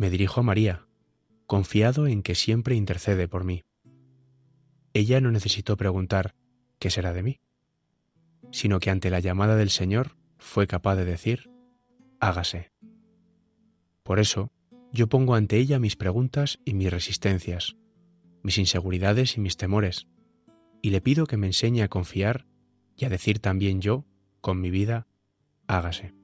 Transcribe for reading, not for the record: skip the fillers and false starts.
me dirijo a María, confiado en que siempre intercede por mí. Ella no necesitó preguntar ¿qué será de mí?, sino que ante la llamada del Señor fue capaz de decir hágase. Por eso, yo pongo ante ella mis preguntas y mis resistencias, mis inseguridades y mis temores, y le pido que me enseñe a confiar y a decir también yo, con mi vida, hágase.